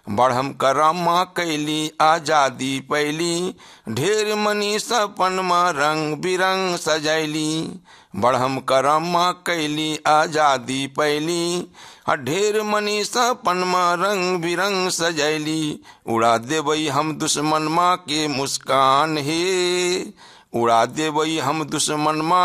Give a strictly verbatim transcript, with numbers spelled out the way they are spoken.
बढ़म करम्मा कैली आजादी पैली, ढेर मनी सपन में रंग बिरंग सजैली। बढ़म करम्मा कैली आजादी पैली, ढेर मनी सपन में रंग बिरंग सजैली। उड़ा देवई हम दुश्मन माँ के मुस्कान हे, उड़ा देवई हम दुश्मन माँ